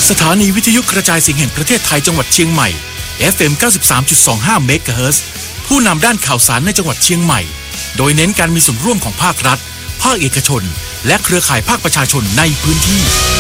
สถานีวิทยุกระจายเสียงแห่งประเทศไทยจังหวัดเชียงใหม่ FM 93.25 เมกะเฮิรตซ์ผู้นำด้านข่าวสารในจังหวัดเชียงใหม่โดยเน้นการมีส่วนร่วมของภาครัฐภาคเอกชนและเครือข่ายภาคประชาชนในพื้นที่